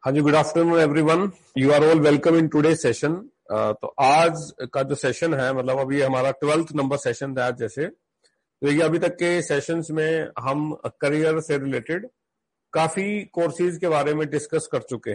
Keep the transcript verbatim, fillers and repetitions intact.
हाँ जी, good afternoon everyone. You are all welcome in today session. तो आज का जो सेशन है, मतलब अभी हमारा ट्वेल्थ नंबर सेशन था आज। जैसे तो ये अभी तक के सेशंस में हम करियर से रिलेटेड काफी कोर्सेज के बारे में डिस्कस कर चुके हैं।